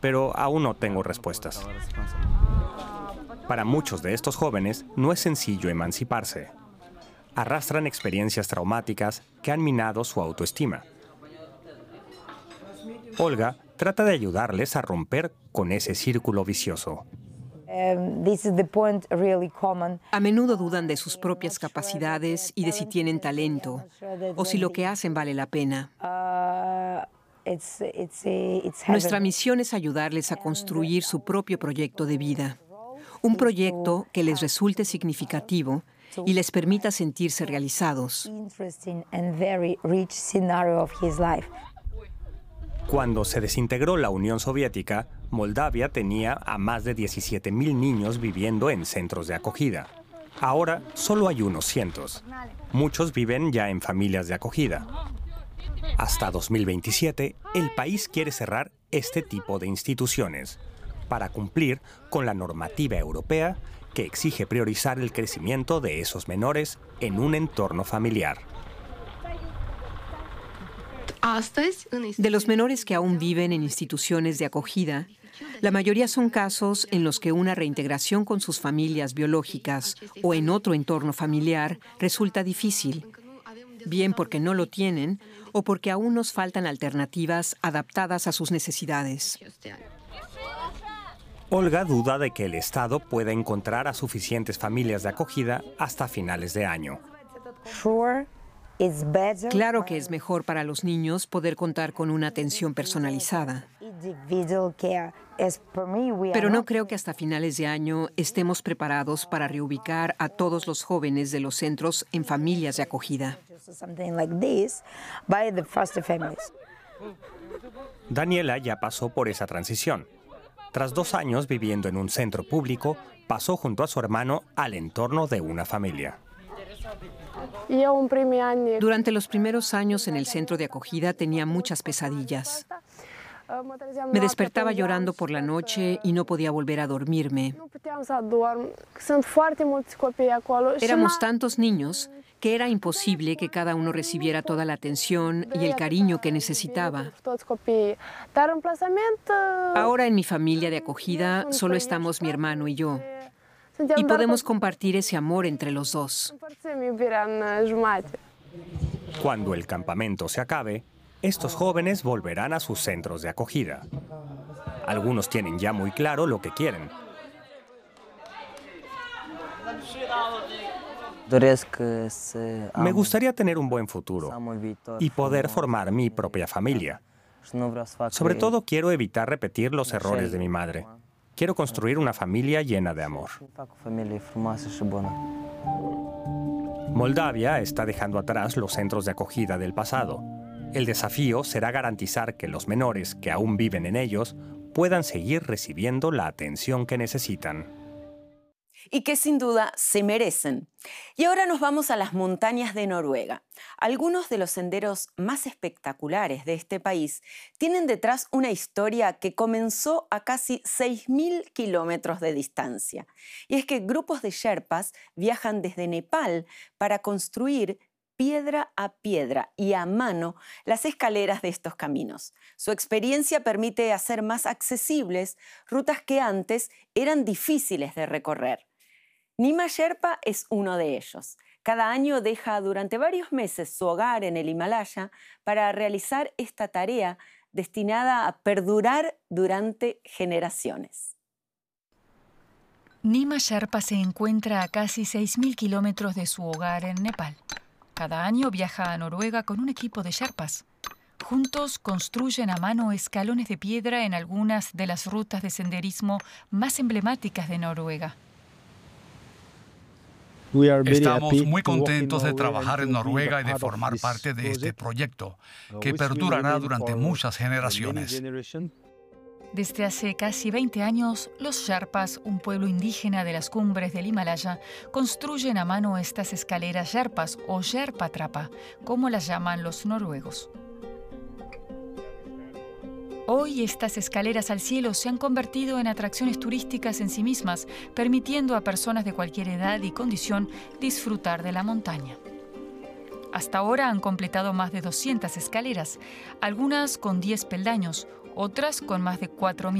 pero aún no tengo respuestas. Para muchos de estos jóvenes no es sencillo emanciparse. Arrastran experiencias traumáticas que han minado su autoestima. Olga trata de ayudarles a romper con ese círculo vicioso. A menudo dudan de sus propias capacidades y de si tienen talento o si lo que hacen vale la pena. Nuestra misión es ayudarles a construir su propio proyecto de vida. Un proyecto que les resulte significativo y les permita sentirse realizados. Cuando se desintegró la Unión Soviética, Moldavia tenía a más de 17.000 niños viviendo en centros de acogida. Ahora solo hay unos cientos. Muchos viven ya en familias de acogida. Hasta 2027, el país quiere cerrar este tipo de instituciones para cumplir con la normativa europea que exige priorizar el crecimiento de esos menores en un entorno familiar. De los menores que aún viven en instituciones de acogida, la mayoría son casos en los que una reintegración con sus familias biológicas o en otro entorno familiar resulta difícil, bien porque no lo tienen o porque aún nos faltan alternativas adaptadas a sus necesidades. Olga duda de que el Estado pueda encontrar a suficientes familias de acogida hasta finales de año. Claro que es mejor para los niños poder contar con una atención personalizada. Pero no creo que hasta finales de año estemos preparados para reubicar a todos los jóvenes de los centros en familias de acogida. Daniela ya pasó por esa transición. Tras 2 años viviendo en un centro público, pasó junto a su hermano al entorno de una familia. Durante los primeros años en el centro de acogida tenía muchas pesadillas. Me despertaba llorando por la noche y no podía volver a dormirme. Éramos tantos niños que era imposible que cada uno recibiera toda la atención y el cariño que necesitaba. Ahora en mi familia de acogida solo estamos mi hermano y yo. Y podemos compartir ese amor entre los dos. Cuando el campamento se acabe, estos jóvenes volverán a sus centros de acogida. Algunos tienen ya muy claro lo que quieren. Me gustaría tener un buen futuro y poder formar mi propia familia. Sobre todo quiero evitar repetir los errores de mi madre. Quiero construir una familia llena de amor. Moldavia está dejando atrás los centros de acogida del pasado. El desafío será garantizar que los menores que aún viven en ellos puedan seguir recibiendo la atención que necesitan. Y que sin duda se merecen. Y ahora nos vamos a las montañas de Noruega. Algunos de los senderos más espectaculares de este país tienen detrás una historia que comenzó a casi 6.000 kilómetros de distancia. Y es que grupos de sherpas viajan desde Nepal para construir piedra a piedra y a mano las escaleras de estos caminos. Su experiencia permite hacer más accesibles rutas que antes eran difíciles de recorrer. Nima Sherpa es uno de ellos. Cada año deja durante varios meses su hogar en el Himalaya para realizar esta tarea destinada a perdurar durante generaciones. Nima Sherpa se encuentra a casi 6.000 kilómetros de su hogar en Nepal. Cada año viaja a Noruega con un equipo de sherpas. Juntos construyen a mano escalones de piedra en algunas de las rutas de senderismo más emblemáticas de Noruega. Estamos muy contentos de trabajar en Noruega y de formar parte de este proyecto, que perdurará durante muchas generaciones. Desde hace casi 20 años, los Sherpas, un pueblo indígena de las cumbres del Himalaya, construyen a mano estas escaleras Sherpas o Sherpa-trapa, como las llaman los noruegos. Hoy estas escaleras al cielo se han convertido en atracciones turísticas en sí mismas, permitiendo a personas de cualquier edad y condición disfrutar de la montaña. Hasta ahora han completado más de 200 escaleras, algunas con 10 peldaños, otras con más de 4.000.